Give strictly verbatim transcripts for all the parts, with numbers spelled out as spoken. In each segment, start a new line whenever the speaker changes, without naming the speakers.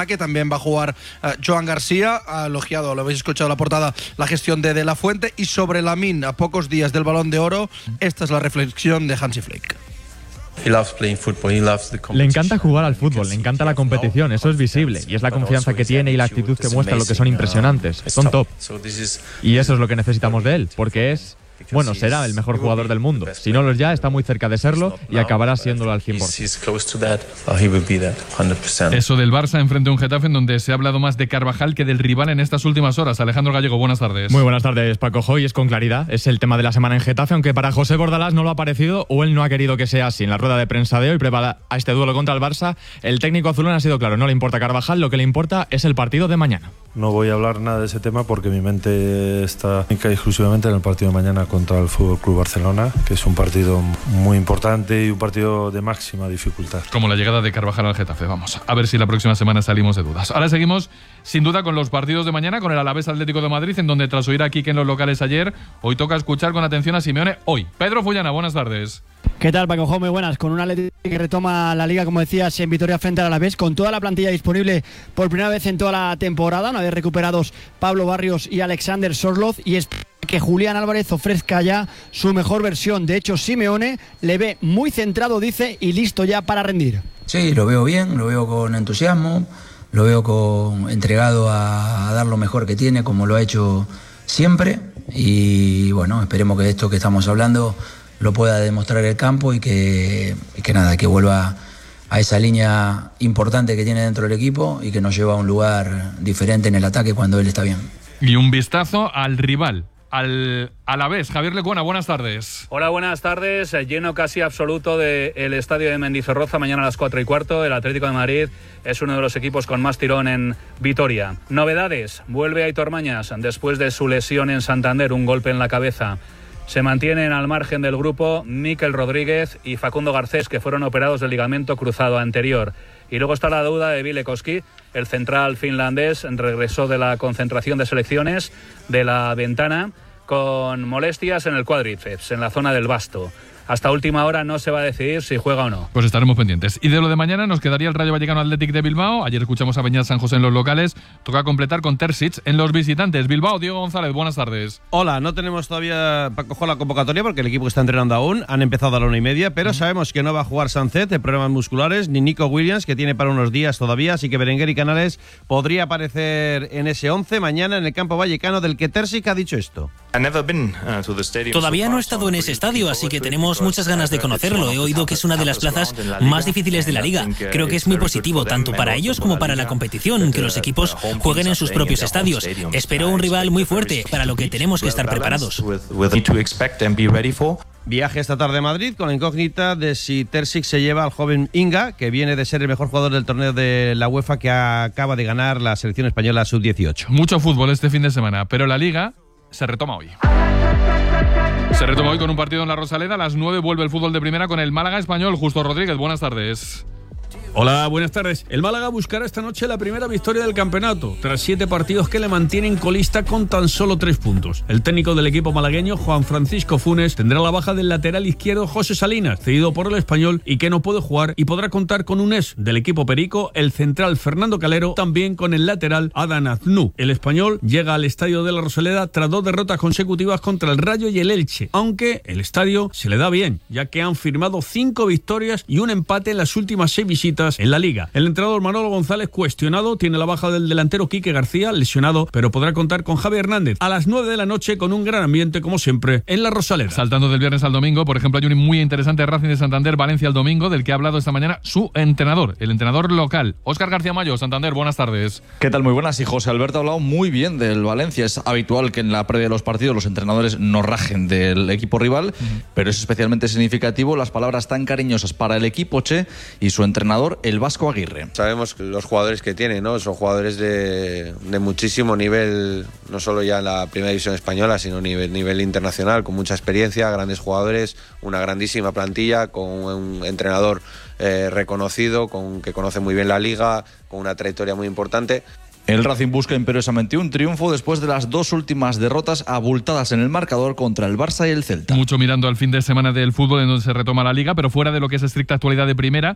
ataque. También va a jugar uh, Joan García, ha elogiado, lo habéis escuchado en la portada, la gestión de De La Fuente. Y sobre Lamine, a pocos días del Balón de Oro, esta es la reflexión de Hansi Flick.
Le encanta jugar al fútbol, le encanta la competición, eso es visible, y es la confianza que tiene y la actitud que muestra lo que son impresionantes, son top. Y eso es lo que necesitamos de él, porque es, bueno, será el mejor jugador del mundo. Si no lo es ya, está muy cerca de serlo y acabará siéndolo al cien por ciento.
Eso del Barça enfrente a un Getafe en donde se ha hablado más de Carvajal que del rival en estas últimas horas. Alejandro Gallego, buenas tardes.
Muy buenas tardes, Paco Joy. Es con claridad, es el tema de la semana en Getafe, aunque para José Bordalás no lo ha parecido o él no ha querido que sea así. En la rueda de prensa de hoy, prepara a este duelo contra el Barça, el técnico azulón ha sido claro, no le importa Carvajal, lo que le importa es el partido de mañana.
No voy a hablar nada de ese tema porque mi mente está exclusivamente en el partido de mañana contra el Fútbol Club Barcelona, que es un partido muy importante y un partido de máxima dificultad.
Como la llegada de Carvajal al Getafe, vamos, a ver si la próxima semana salimos de dudas. Ahora seguimos, sin duda, con los partidos de mañana, con el Alavés Atlético de Madrid, en donde tras oír a Quique en los locales ayer, hoy toca escuchar con atención a Simeone hoy. Pedro Fullana, buenas tardes.
¿Qué tal, Paco? Muy buenas. Con un Atlético que retoma la Liga, como decías, en victoria frente al Alavés, con toda la plantilla disponible por primera vez en toda la temporada, una vez recuperados Pablo Barrios y Alexander Sorloz, y es que Julián Álvarez ofrezca ya su mejor versión. De hecho, Simeone le ve muy centrado, dice, y listo ya para rendir.
Sí, lo veo bien, lo veo con entusiasmo, lo veo con entregado a, a dar lo mejor que tiene, como lo ha hecho siempre, y bueno, esperemos que esto que estamos hablando lo pueda demostrar el campo y que, y que nada, que vuelva a esa línea importante que tiene dentro del equipo y que nos lleva a un lugar diferente en el ataque cuando él está bien.
Y un vistazo al rival, al Alavés. Javier Lecuona, buenas tardes.
Hola, buenas tardes. Lleno casi absoluto del estadio de Mendizorroza mañana a las cuatro y cuarto. El Atlético de Madrid es uno de los equipos con más tirón en Vitoria. Novedades, vuelve Aitor Mañas después de su lesión en Santander, un golpe en la cabeza. Se mantienen al margen del grupo Mikel Rodríguez y Facundo Garcés, que fueron operados del ligamento cruzado anterior. Y luego está la duda de Ville Koski, el central finlandés, regresó de la concentración de selecciones de la ventana con molestias en el cuádriceps, en la zona del basto. Hasta última hora no se va a decidir si juega o no.
Pues estaremos pendientes. Y de lo de mañana nos quedaría el Rayo Vallecano Athletic de Bilbao. Ayer escuchamos a Beñat San José en los locales. Toca completar con Terzic en los visitantes. Bilbao, Diego González, buenas tardes.
Hola, no tenemos todavía, Paco, la convocatoria porque el equipo está entrenando aún. Han empezado a la una y media, pero uh-huh. sabemos que no va a jugar Sancet de problemas musculares, ni Nico Williams, que tiene para unos días todavía. Así que Berenguer y Canales podría aparecer en ese once mañana en el campo vallecano, del que Terzic ha dicho esto.
Todavía no he estado en ese estadio, así que tenemos muchas ganas de conocerlo. He oído que es una de las plazas más difíciles de la Liga. Creo que es muy positivo, tanto para ellos como para la competición, que los equipos jueguen en sus propios estadios. Espero un rival muy fuerte, para lo que tenemos que estar preparados.
Viaje esta tarde a Madrid con la incógnita de si Terzic se lleva al joven Inga, que viene de ser el mejor jugador del torneo de la UEFA, que acaba de ganar la selección española sub dieciocho.
Mucho fútbol este fin de semana, pero la Liga se retoma hoy. Se retoma hoy con un partido en la Rosaleda. A las nueve vuelve el fútbol de primera con el Málaga Español. Justo Rodríguez, buenas tardes.
Hola, buenas tardes. El Málaga buscará esta noche la primera victoria del campeonato, tras siete partidos que le mantienen colista con tan solo tres puntos. El técnico del equipo malagueño, Juan Francisco Funes, tendrá la baja del lateral izquierdo José Salinas, cedido por el Español y que no puede jugar, y podrá contar con un ex del equipo perico, el central Fernando Calero, también con el lateral Adán Aznou. El Español llega al estadio de la Rosaleda tras dos derrotas consecutivas contra el Rayo y el Elche, aunque el estadio se le da bien, ya que han firmado cinco victorias y un empate en las últimas seis visitas en la Liga. El entrenador Manolo González, cuestionado, tiene la baja del delantero Quique García, lesionado, pero podrá contar con Javi Hernández a las nueve de la noche con un gran ambiente, como siempre, en la Rosaleda.
Saltando del viernes al domingo, por ejemplo, hay un muy interesante Racing de Santander, Valencia el domingo, del que ha hablado esta mañana su entrenador, el entrenador local, Óscar García Mayo. Santander, buenas tardes.
¿Qué tal? Muy buenas. Y José Alberto ha hablado muy bien del Valencia. Es habitual que en la previa de los partidos los entrenadores no rajen del equipo rival, uh-huh. pero es especialmente significativo las palabras tan cariñosas para el equipo Che y su entrenador, el Vasco Aguirre.
Sabemos los jugadores que tiene, ¿no? Son jugadores de, de muchísimo nivel, no solo ya en la primera división española, sino a nivel, nivel internacional, con mucha experiencia, grandes jugadores, una grandísima plantilla, con un entrenador eh, reconocido, con, que conoce muy bien la liga, con una trayectoria muy importante.
El Racing busca imperiosamente un triunfo después de las dos últimas derrotas abultadas en el marcador contra el Barça y el Celta.
Mucho mirando al fin de semana del fútbol, en donde se retoma la Liga, pero fuera de lo que es estricta actualidad de primera,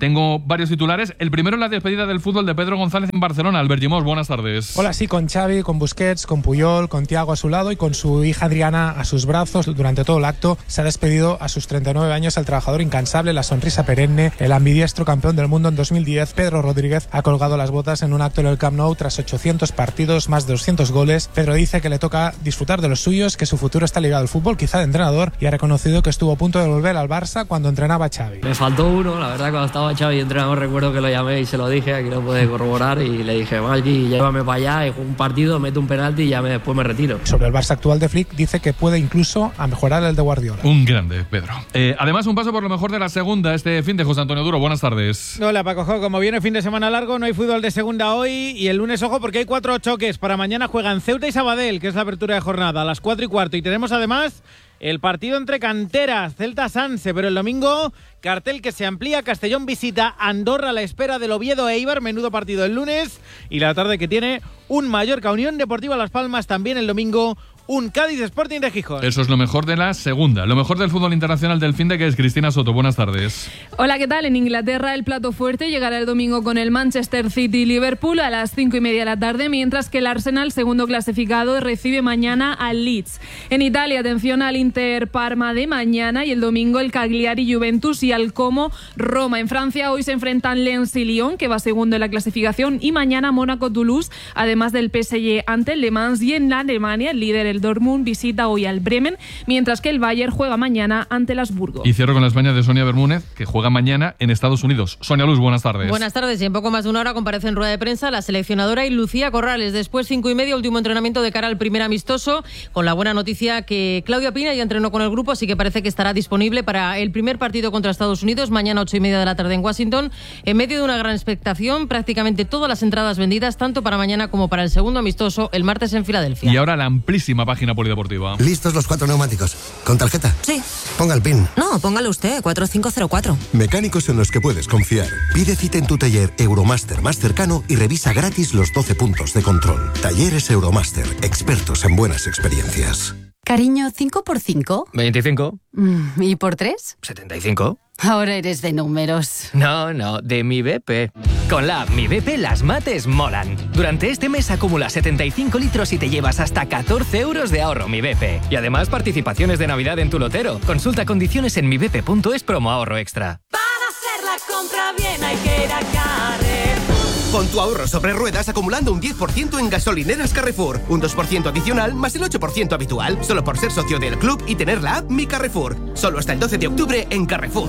Tengo varios titulares. El primero es la despedida del fútbol de Pedro González en Barcelona. Albert Llimós, buenas tardes.
Hola, sí, con Xavi, con Busquets, con Puyol, con Thiago a su lado y con su hija Adriana a sus brazos. Durante todo el acto se ha despedido a sus treinta y nueve años el trabajador incansable, la sonrisa perenne, el ambidiestro campeón del mundo en dos mil diez. Pedro Rodríguez ha colgado las botas en un acto en el Camp Nou tras ochocientos partidos, más de doscientos goles. Pedro dice que le toca disfrutar de los suyos, que su futuro está ligado al fútbol, quizá de entrenador, y ha reconocido que estuvo a punto de volver al Barça cuando entrenaba a Xavi.
Me faltó uno, la verdad, cuando estaba Xavi entrenador recuerdo que lo llamé y se lo dije, aquí lo puede corroborar, y le dije, Valky, llévame para allá, y juego un partido, meto un penalti y ya me, después me retiro.
Sobre el Barça actual de Flick dice que puede incluso a mejorar el de Guardiola.
Un grande, Pedro. Eh, además, un paso por lo mejor de la segunda este fin de José Antonio Duro. Buenas tardes.
Hola, Paco Jo. Como viene fin de semana largo, no hay fútbol de segunda hoy, y el lunes, ojo, porque hay cuatro choques. Para mañana juegan Ceuta y Sabadell, que es la apertura de jornada, a las cuatro y cuarto, y tenemos además el partido entre canteras, Celta-Sanse, pero el domingo, cartel que se amplía, Castellón visita Andorra a la espera del Oviedo-Eibar, menudo partido el lunes, y la tarde que tiene un Mallorca Unión Deportiva Las Palmas, también el domingo, un Cádiz Sporting de Gijón.
Eso es lo mejor de la segunda. Lo mejor del fútbol internacional del fin de, que es Cristina Soto. Buenas tardes.
Hola, ¿qué tal? En Inglaterra el plato fuerte llegará el domingo con el Manchester City-Liverpool a las cinco y media de la tarde, mientras que el Arsenal, segundo clasificado, recibe mañana al Leeds. En Italia, atención al Inter-Parma de mañana, y el domingo el Cagliari-Juventus y al Como Roma. En Francia hoy se enfrentan Lens y Lyon, que va segundo en la clasificación, y mañana Mónaco-Toulouse, además del P S G ante el Le Mans. Y en Alemania, el líder, el Dortmund, visita hoy al Bremen, mientras que el Bayern juega mañana ante el Habsburgo.
Y cierro con la España de Sonia Bermúdez, que juega mañana en Estados Unidos. Sonia Luz, buenas tardes.
Buenas tardes, y en poco más de una hora comparece en rueda de prensa la seleccionadora y Lucía Corrales. Después, cinco y media, último entrenamiento de cara al primer amistoso, con la buena noticia que Claudia Pina ya entrenó con el grupo, así que parece que estará disponible para el primer partido contra Estados Unidos, mañana ocho y media de la tarde en Washington, en medio de una gran expectación, prácticamente todas las entradas vendidas, tanto para mañana como para el segundo amistoso, el martes en Filadelfia.
Y ahora la amplísima página polideportiva.
¿Listos los cuatro neumáticos? ¿Con tarjeta?
Sí.
Ponga el PIN.
No, póngalo usted, cuatro cinco cero cuatro.
Mecánicos en los que puedes confiar. Pide cita en tu taller Euromaster más cercano y revisa gratis los doce puntos de control. Talleres Euromaster, expertos en buenas experiencias.
Cariño, ¿cinco por cinco?
veinticinco.
Mm, ¿Y por tres?
setenta y cinco.
Ahora eres de números.
No, no, de mi B P. Con la app Mi B P las mates molan. Durante este mes acumula setenta y cinco litros y te llevas hasta catorce euros de ahorro Mi B P. Y además participaciones de Navidad en tu lotero. Consulta condiciones en mi b p punto es promo ahorro extra.
Para hacer la compra bien hay que ir a Carrefour.
Pon tu ahorro sobre ruedas acumulando un diez por ciento en gasolineras Carrefour. Un dos por ciento adicional más el ocho por ciento habitual. Solo por ser socio del club y tener la app Mi Carrefour. Solo hasta el doce de octubre en Carrefour.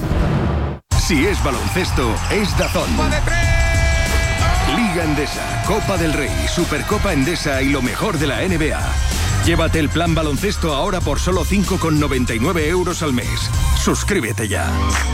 Si es baloncesto, es Dazón. Liga Endesa, Copa del Rey, Supercopa Endesa y lo mejor de la N B A. Llévate el plan baloncesto ahora por solo cinco con noventa y nueve euros al mes. Suscríbete ya.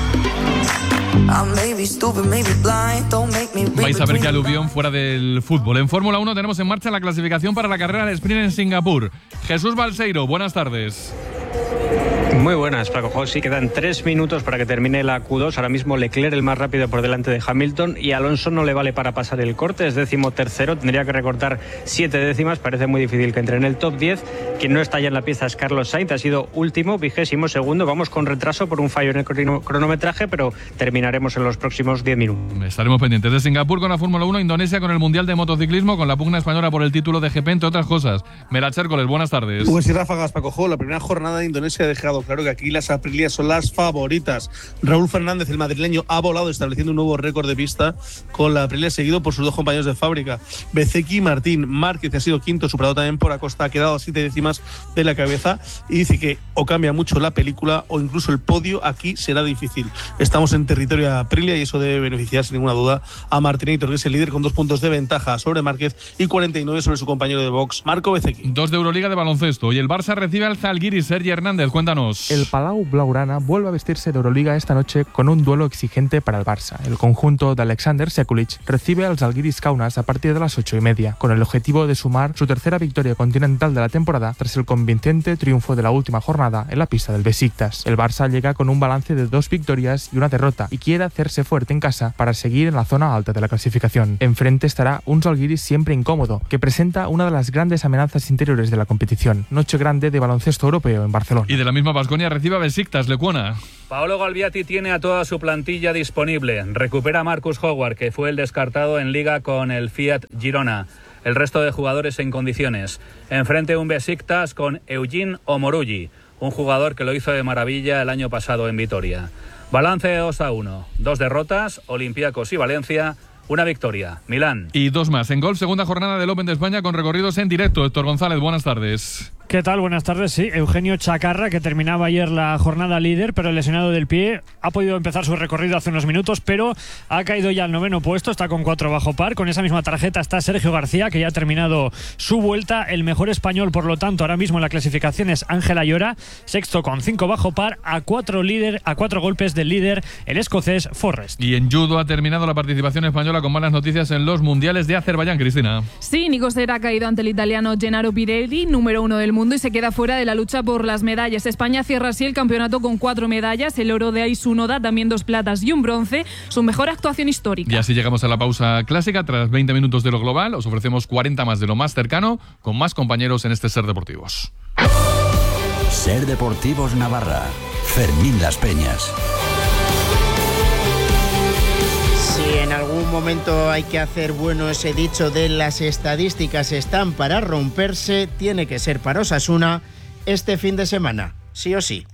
Vais a ver que aluvión fuera del fútbol. En Fórmula uno tenemos en marcha la clasificación para la carrera de sprint en Singapur. Jesús Balseiro, buenas tardes.
Muy buenas, Paco José. Quedan tres minutos para que termine la Q dos. Ahora mismo Leclerc el más rápido por delante de Hamilton, y Alonso no le vale para pasar el corte. Es décimo tercero, tendría que recortar siete décimas. Parece muy difícil que entre en el top diez. Quien no está ya en la pista es Carlos Sainz. Ha sido último, vigésimo segundo. Vamos con retraso por un fallo en el cronometraje, pero terminaremos en los próximos diez minutos.
Estaremos pendientes de Singapur con la Fórmula uno, Indonesia con el Mundial de Motociclismo, con la pugna española por el título de G P, entre otras cosas. Melache Hércoles, buenas tardes.
Pues y ráfagas, Paco Jo. La primera jornada de Indonesia ha dejado claro que aquí las Aprilias son las favoritas. Raúl Fernández, el madrileño, ha volado estableciendo un nuevo récord de pista con la Aprilia, seguido por sus dos compañeros de fábrica, Bezzecchi y Martín. Márquez, que ha sido quinto, superado también por Acosta, ha quedado a siete décimas de la cabeza, y dice que o cambia mucho la película o incluso el podio aquí será difícil. Estamos en territorio Aprilia y eso debe beneficiar sin ninguna duda a Martinator, que es el líder con dos puntos de ventaja sobre Márquez y cuarenta y nueve sobre su compañero de box, Marco Bezzecchi.
Dos de Euroliga de baloncesto y el Barça recibe al Zalgiris. Sergi Hernández, cuéntanos.
El Palau Blaugrana vuelve a vestirse de Euroliga esta noche con un duelo exigente para el Barça. El conjunto de Alexander Sekulic recibe al Zalgiris Kaunas a partir de las ocho y media, con el objetivo de sumar su tercera victoria continental de la temporada tras el convincente triunfo de la última jornada en la pista del Besiktas. El Barça llega con un balance de dos victorias y una derrota y quiere hacerse fuerte en casa para seguir en la zona alta de la clasificación. Enfrente estará un Zalgiris siempre incómodo, que presenta una de las grandes amenazas interiores de la competición. Noche grande de baloncesto europeo en Barcelona.
Y de la misma Baskonia recibe a Besiktas, Lecuona.
Paolo Galviati tiene a toda su plantilla disponible. Recupera a Marcus Howard, que fue el descartado en Liga con el Fiat Girona. El resto de jugadores en condiciones. Enfrente un Besiktas con Eugene Omorugi, un jugador que lo hizo de maravilla el año pasado en Vitoria. Balance dos a uno. Dos derrotas, Olympiacos y Valencia. Una victoria, Milán.
Y dos más. En golf, segunda jornada del Open de España con recorridos en directo. Héctor González, buenas tardes.
¿Qué tal? Buenas tardes. Sí, Eugenio Chacarra, que terminaba ayer la jornada líder, pero el lesionado del pie ha podido empezar su recorrido hace unos minutos, pero ha caído ya al noveno puesto, está con cuatro bajo par. Con esa misma tarjeta está Sergio García, que ya ha terminado su vuelta. El mejor español, por lo tanto, ahora mismo en la clasificación es Ángel Ayora, sexto con cinco bajo par, a cuatro, líder, a cuatro golpes del líder, el escocés Forrest.
Y en judo ha terminado la participación española con malas noticias en los mundiales de Azerbaiyán, Cristina.
Sí, Nico Serra ha caído ante el italiano Gennaro Pirelli, número uno del mundo, y se queda fuera de la lucha por las medallas. España cierra así el campeonato con cuatro medallas, el oro de Aisu Noda, también dos platas y un bronce, su mejor actuación histórica.
Y así llegamos a la pausa clásica. Tras veinte minutos de lo global, os ofrecemos cuarenta más de lo más cercano, con más compañeros en este Ser Deportivos.
Ser Deportivos Navarra, Fermín Las Peñas.
Si en algún momento hay que hacer bueno ese dicho de las estadísticas están para romperse, tiene que ser para Osasuna este fin de semana, sí o sí.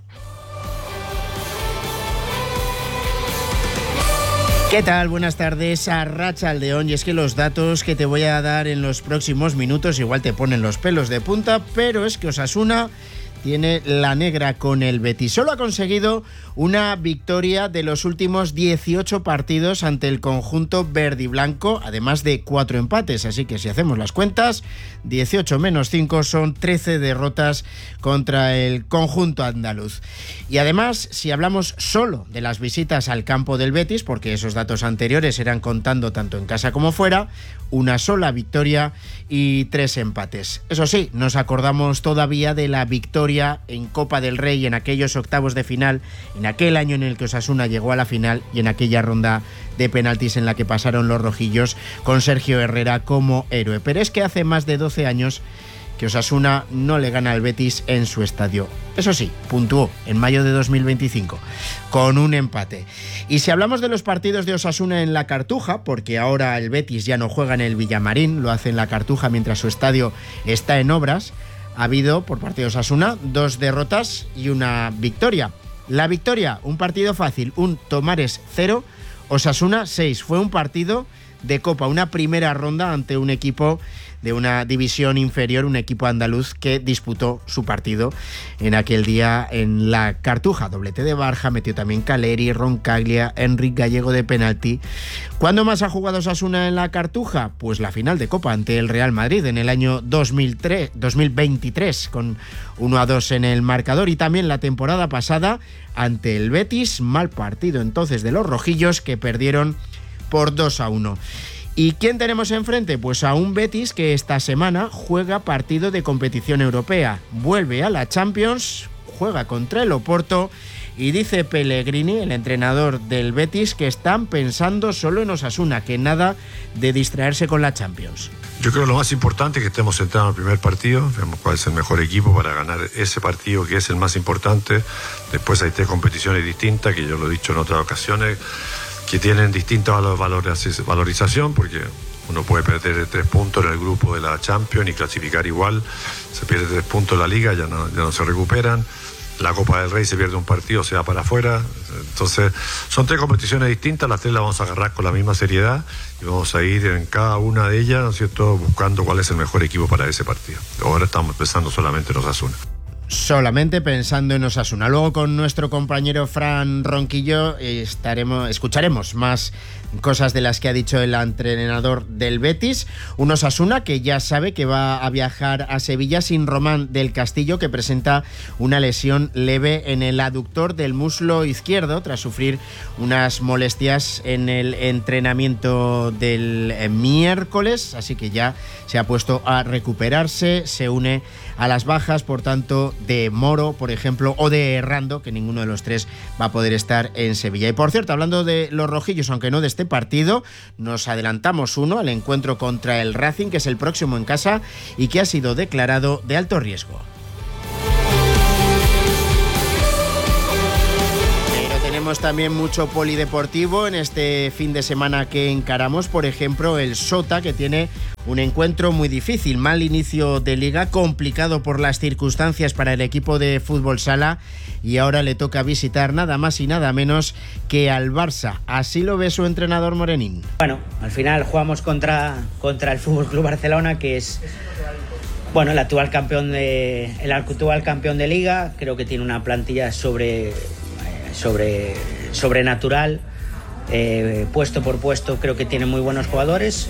¿Qué tal? Buenas tardes, Arratsaldeon. Y es que los datos que te voy a dar en los próximos minutos igual te ponen los pelos de punta, pero es que Osasuna tiene la negra con el Betis. Solo ha conseguido una victoria de los últimos dieciocho partidos ante el conjunto verde y blanco, además de cuatro empates. Así que si hacemos las cuentas, dieciocho menos cinco son trece derrotas contra el conjunto andaluz. Y además, si hablamos solo de las visitas al campo del Betis, porque esos datos anteriores eran contando tanto en casa como fuera, una sola victoria y tres empates. Eso sí, nos acordamos todavía de la victoria en Copa del Rey en aquellos octavos de final, en aquel año en el que Osasuna llegó a la final y en aquella ronda de penaltis en la que pasaron los rojillos con Sergio Herrera como héroe. Pero es que hace más de doce años que Osasuna no le gana al Betis en su estadio. Eso sí, puntuó en mayo de dos mil veinticinco con un empate. Y si hablamos de los partidos de Osasuna en la Cartuja, porque ahora el Betis ya no juega en el Villamarín, lo hace en la Cartuja mientras su estadio está en obras, ha habido por parte de Osasuna dos derrotas y una victoria. La victoria, un partido fácil, un Tomares cero, Osasuna seis. Fue un partido de Copa, una primera ronda ante un equipo de una división inferior, un equipo andaluz que disputó su partido en aquel día en la Cartuja. Doblete de Barja, metió también Caleri, Roncaglia, Enric Gallego de penalti. ¿Cuándo más ha jugado Osasuna en la Cartuja? Pues la final de Copa ante el Real Madrid en el año dos mil tres, dos mil veintitrés, con uno a dos en el marcador, y también la temporada pasada ante el Betis, mal partido entonces de los rojillos, que perdieron por dos a uno. ¿Y quién tenemos enfrente? Pues a un Betis que esta semana juega partido de competición europea. Vuelve a la Champions, juega contra el Oporto, y dice Pellegrini, el entrenador del Betis, que están pensando solo en Osasuna, que nada de distraerse con la Champions.
Yo creo que lo más importante es que estemos centrados en el primer partido, veamos cuál es el mejor equipo para ganar ese partido, que es el más importante. Después hay tres competiciones distintas, que yo lo he dicho en otras ocasiones, que tienen distinta valorización, porque uno puede perder tres puntos en el grupo de la Champions y clasificar igual. Se pierde tres puntos en la Liga, ya no, ya no se recuperan. La Copa del Rey se pierde un partido, se va para afuera. Entonces, son tres competiciones distintas, las tres las vamos a agarrar con la misma seriedad y vamos a ir en cada una de ellas, ¿no es cierto?, buscando cuál es el mejor equipo para ese partido. Ahora estamos pensando solamente en Osasuna.
Solamente pensando en Osasuna. Luego con nuestro compañero Fran Ronquillo estaremos, escucharemos más cosas de las que ha dicho el entrenador del Betis. Un Osasuna que ya sabe que va a viajar a Sevilla sin Román del Castillo, que presenta una lesión leve en el aductor del muslo izquierdo tras sufrir unas molestias en el entrenamiento del miércoles, así que ya se ha puesto a recuperarse. Se une a las bajas, por tanto, de Moro, por ejemplo, o de Errando, que ninguno de los tres va a poder estar en Sevilla. Y por cierto, hablando de los rojillos, aunque no de este partido, nos adelantamos uno al encuentro contra el Racing, que es el próximo en casa y que ha sido declarado de alto riesgo. tenemos también mucho polideportivo en este fin de semana que encaramos. Por ejemplo, el Sota, que tiene un encuentro muy difícil, mal inicio de liga, complicado por las circunstancias para el equipo de fútbol sala, y ahora le toca visitar nada más y nada menos que al Barça. Así lo ve su entrenador Morenín.
Bueno, al final jugamos contra, contra el F C Barcelona, que es bueno, el actual campeón de el actual campeón de liga. Creo que tiene una plantilla sobre sobre sobrenatural, eh, puesto por puesto. Creo que tiene muy buenos jugadores.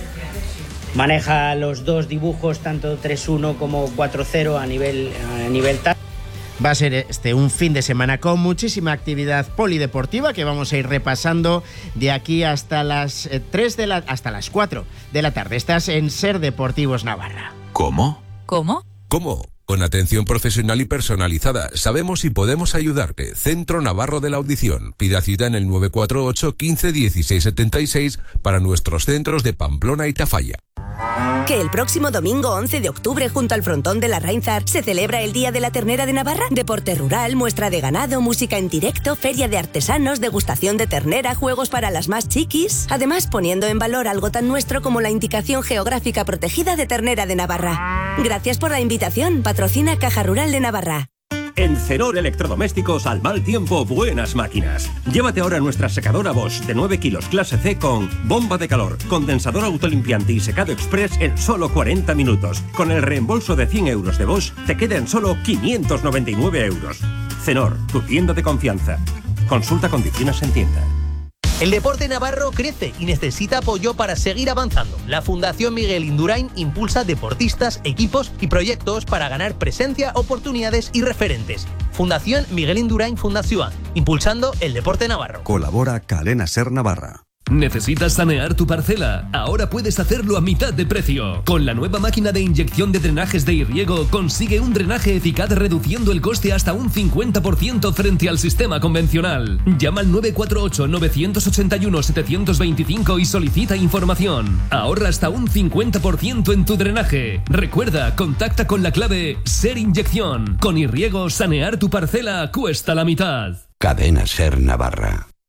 Maneja los dos dibujos, tanto tres uno como cuatro cero a nivel a nivel tal.
Va a ser este un fin de semana con muchísima actividad polideportiva que vamos a ir repasando de aquí hasta las tres de la hasta las cuatro de la tarde. Estás en Ser Deportivos Navarra.
¿Cómo?
¿Cómo?
¿Cómo? Con atención profesional y personalizada. Sabemos y podemos ayudarte. Centro Navarro de la Audición. Pida cita en el nueve cuatro ocho, quince, dieciséis setenta y seis para nuestros centros de Pamplona y Tafalla.
Que el próximo domingo once de octubre, junto al frontón de la Reinsar, se celebra el Día de la Ternera de Navarra. Deporte rural, muestra de ganado, música en directo, feria de artesanos, degustación de ternera, juegos para las más chiquis. Además, poniendo en valor algo tan nuestro como la indicación geográfica protegida de ternera de Navarra. Gracias por la invitación. Patrocina Caja Rural de Navarra.
En Cenor Electrodomésticos, al mal tiempo, buenas máquinas. Llévate ahora nuestra secadora Bosch de nueve kilos clase C con bomba de calor, condensador autolimpiante y secado express en solo cuarenta minutos. Con el reembolso de cien euros de Bosch, te quedan solo quinientos noventa y nueve euros. Cenor, tu tienda de confianza. Consulta condiciones en tienda.
El deporte navarro crece y necesita apoyo para seguir avanzando. La Fundación Miguel Indurain impulsa deportistas, equipos y proyectos para ganar presencia, oportunidades y referentes. Fundación Miguel Indurain Fundación, impulsando el deporte navarro.
Colabora Cadena Ser Navarra.
¿Necesitas sanear tu parcela? Ahora puedes hacerlo a mitad de precio. Con la nueva máquina de inyección de drenajes de Irriego consigue un drenaje eficaz reduciendo el coste hasta un cincuenta por ciento frente al sistema convencional. Llama al nueve cuatro ocho, nueve ocho uno, siete dos cinco y solicita información. Ahorra hasta un cincuenta por ciento en tu drenaje. Recuerda, contacta con la clave Ser Inyección. Con Irriego, sanear tu parcela cuesta la mitad.
Cadena Ser Navarra.